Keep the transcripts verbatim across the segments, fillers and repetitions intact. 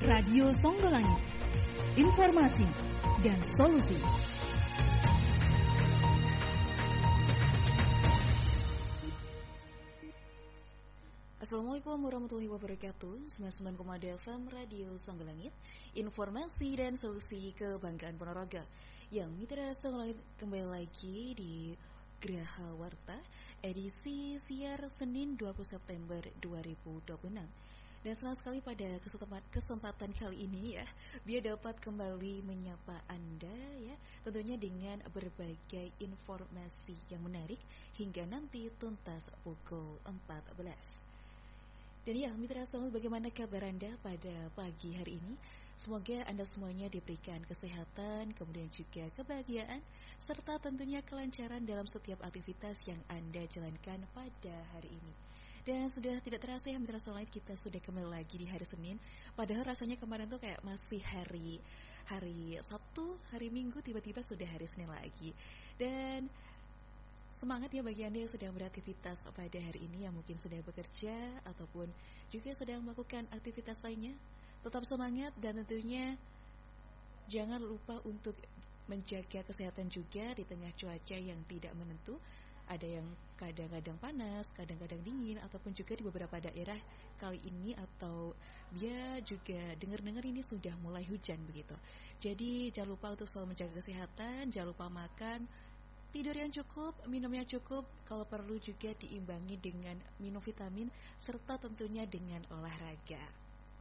Radio Songgolangit. Informasi dan solusi. Assalamualaikum warahmatullahi wabarakatuh. sembilan puluh sembilan koma dua F M Radio Songgolangit. Informasi dan solusi kebanggaan Ponorogo. Yang mitra Songgolangit kembali lagi di Geraha Warta edisi siar Senin dua puluh September dua ribu dua puluh enam. Dan senang sekali pada kesempatan kali ini ya, biar dapat kembali menyapa Anda ya, tentunya dengan berbagai informasi yang menarik hingga nanti tuntas pukul empat belas. Dan ya, mitra Songgol, bagaimana kabar Anda pada pagi hari ini? Semoga Anda semuanya diberikan kesehatan, kemudian juga kebahagiaan, serta tentunya kelancaran dalam setiap aktivitas yang Anda jalankan pada hari ini. Dan sudah tidak terasa ya, mitra Songgol, kita sudah kembali lagi di hari Senin. Padahal rasanya kemarin tuh kayak masih hari hari Sabtu, hari Minggu, tiba-tiba sudah hari Senin lagi. Dan semangat ya bagi Anda yang sedang beraktivitas pada hari ini, yang mungkin sedang bekerja ataupun juga sedang melakukan aktivitas lainnya. Tetap semangat dan tentunya jangan lupa untuk menjaga kesehatan juga di tengah cuaca yang tidak menentu. Ada yang kadang-kadang panas, kadang-kadang dingin, ataupun juga di beberapa daerah kali ini atau dia juga dengar-dengar ini sudah mulai hujan begitu. Jadi jangan lupa untuk selalu menjaga kesehatan, jangan lupa makan, tidur yang cukup, minum yang cukup, kalau perlu juga diimbangi dengan minum vitamin, serta tentunya dengan olahraga.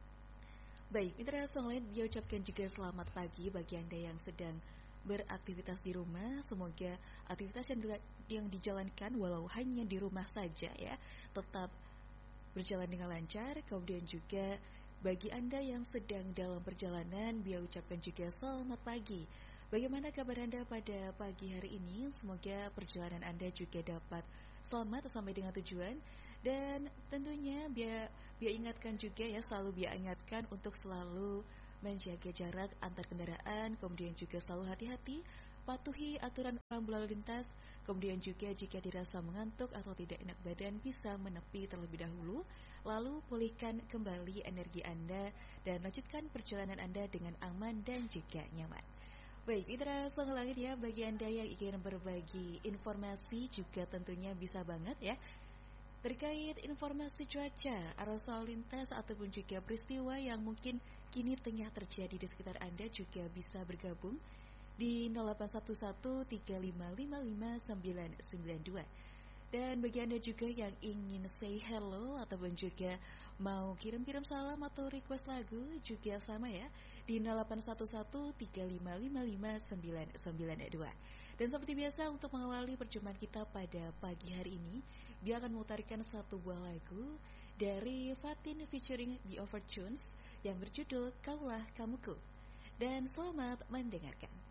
Baik, mitra Songgolangit, dia ucapkan juga selamat pagi bagi Anda yang sedang beraktivitas di rumah. Semoga aktivitas yang, yang dijalankan walau hanya di rumah saja ya, tetap berjalan dengan lancar. Kemudian juga bagi Anda yang sedang dalam perjalanan, dia ucapkan juga selamat pagi. Bagaimana kabar Anda pada pagi hari ini? Semoga perjalanan Anda juga dapat selamat sampai dengan tujuan. Dan tentunya biar, biar ingatkan juga ya, selalu biar ingatkan untuk selalu menjaga jarak antar kendaraan. Kemudian juga selalu hati-hati, patuhi aturan rambu lalu lintas. Kemudian juga jika dirasa mengantuk atau tidak enak badan, bisa menepi terlebih dahulu. Lalu pulihkan kembali energi Anda dan lanjutkan perjalanan Anda dengan aman dan juga nyaman. Baik, mitra Songgolangit ya, bagi Anda yang ingin berbagi informasi juga tentunya bisa banget ya, terkait informasi cuaca, arus lalu lintas, ataupun juga peristiwa yang mungkin kini tengah terjadi di sekitar Anda, juga bisa bergabung di nol delapan satu satu tiga lima lima lima sembilan sembilan dua. Dan bagi Anda juga yang ingin say hello ataupun juga mau kirim-kirim salam atau request lagu, juga sama ya, di nol delapan satu satu tiga lima lima lima sembilan sembilan dua. Dan seperti biasa, untuk mengawali perjumpaan kita pada pagi hari ini, dia akan memutarkan satu buah lagu dari Fatin featuring The Overtunes yang berjudul Kaulah Kamuku. Dan selamat mendengarkan.